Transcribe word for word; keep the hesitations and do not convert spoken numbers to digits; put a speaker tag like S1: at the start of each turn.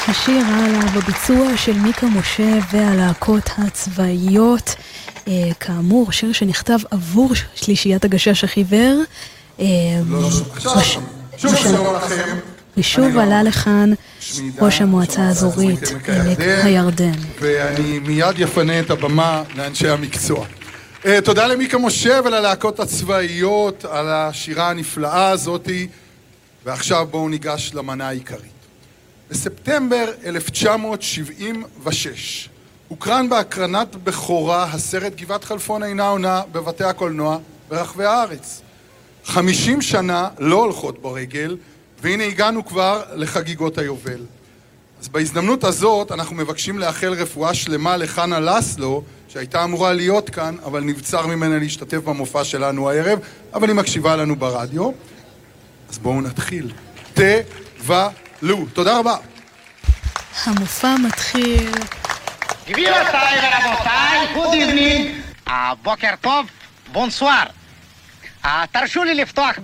S1: השיר עלה בביצוע של מיקה משה והלהקות הצבאיות. אה, כאמור, שיר שנכתב עבור שלישיית הגשש החיוור. אה,
S2: לא, עכשיו, שוב שלום לכם.
S1: ושוב עלה לכאן ראש המועצה האזורית עמק הירדן.
S2: ואני מיד יפנה את הבמה לאנשי המקצוע. Uh, תודה למיקה משה וללהקות הצבאיות על השירה הנפלאה הזאת. ועכשיו בואו ניגש למנה העיקרית. בספטמבר אלף תשע מאות שבעים ושש הוקרן בהקרנת בכורה הסרט גבעת חלפון אינה עונה בבתי הקולנוע ברחבי הארץ. חמישים שנה לא הולכות ברגל, והנה הגענו כבר לחגיגות היובל. אז בהזדמנות הזאת אנחנו מבקשים לאחל רפואה שלמה לחנה לסלו, שהייתה אמורה להיות כאן, אבל נבצר ממנה להשתתף במופע שלנו הערב, אבל היא מקשיבה לנו ברדיו. אז בואו נתחיל. תבלו. תודה רבה.
S1: המופע מתחיל.
S3: גבירותיי ורבותיי, good evening. בוקר טוב, בונסואר. תרשו לי לפתוח